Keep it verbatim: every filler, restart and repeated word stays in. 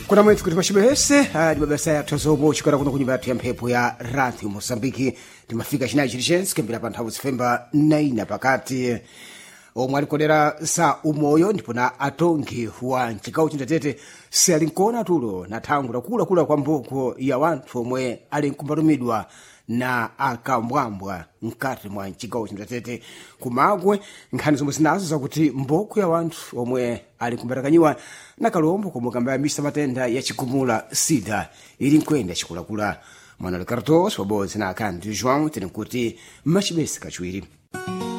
kuna mwetu kuti machibese ndi mabasa ya tozombo chikora kuno kunyumba yathu ya mphepo ya Radio Mosambiki timafika chinayi chilichonse kuyambira pa nthawi zifemba naina pakati omwe alikodera sa umoyo ndipo na atongi wa mchigawo chindatete si ali nkona tulo na thangu lakulakula kwa mboko ya wanthu omwe ali nkumbatumidwa na akambwambwa mkati mwa mchigawo chindatete kumagwe nkhani zomwe zinazo zakuti mboko ya wanthu omwe ali nkumbatakanyiwa na kalombo komwe kambayambisa matenda ya chikumula sida ili nkwenda chikulakula mwana likartos wabodzi na akanti João tiri nkuti machibesi kachiwiri.